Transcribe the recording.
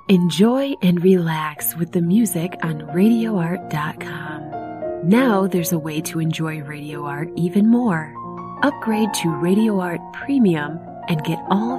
Enjoy and relax with the music on RadioArt.com. Now there's a way to enjoy Radio Art even more. Upgrade to Radio Art Premium and get all